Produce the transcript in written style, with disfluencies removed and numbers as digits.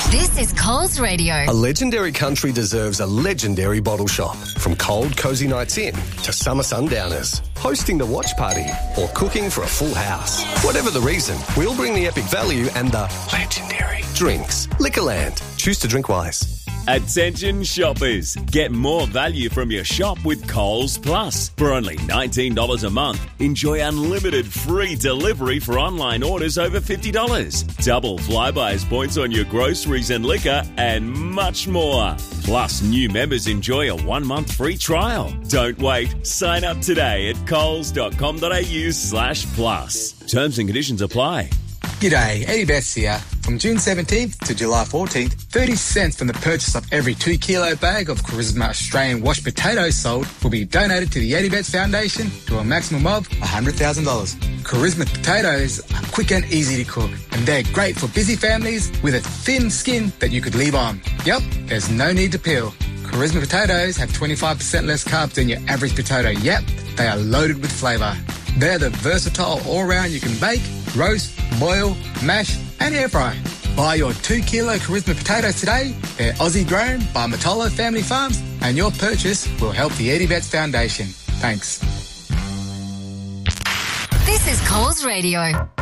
This is Coles Radio. A legendary country deserves a legendary bottle shop. From cold, cosy nights in to summer sundowners, hosting the watch party or cooking for a full house. Whatever the reason, we'll bring the epic value and the legendary drinks. Liquorland. Choose to drink wise. Attention shoppers, get more value from your shop with Coles Plus. For only $19 a month, enjoy unlimited free delivery for online orders over $50. Double Flybuys points on your groceries and liquor and much more. Plus, new members enjoy a 1-month free trial. Don't wait. Sign up today at coles.com.au/plus. Terms and conditions apply. G'day, Eddie Best here. From June 17th to July 14th, 30 cents from the purchase of every 2 kilo bag of Charisma Australian washed potatoes sold will be donated to the Eddie Betts Foundation to a maximum of $100,000. Charisma potatoes are quick and easy to cook, and they're great for busy families with a thin skin that you could leave on. Yep, there's no need to peel. Charisma potatoes have 25% less carbs than your average potato. Yep, they are loaded with flavour. They're the versatile all-round you can bake, roast, boil, mash and air fry. Buy your 2 kilo Charisma potatoes today. They're Aussie grown by Matolo Family Farms and your purchase will help the Eddie Betts Foundation. Thanks. This is Coles Radio.